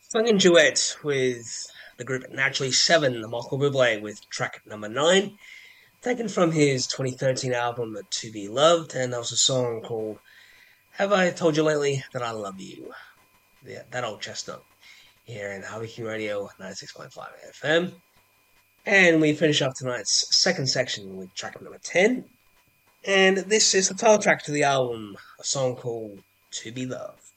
Sung in duet with the group Naturally Seven, Michael Bublé with track number 9, taken from his 2013 album To Be Loved, and that was a song called Have I Told You Lately That I Love You? Yeah, that old chestnut here in Harvey King Radio 96.5 FM. And we finish up tonight's second section with track number 10, and this is the title track to the album, a song called To Be Loved.